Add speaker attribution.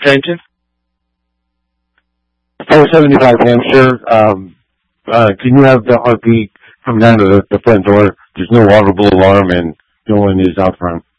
Speaker 1: Engine?
Speaker 2: 475 Hampshire. Can you have the heartbeat come down to the front door? There's no audible alarm and no one is out front.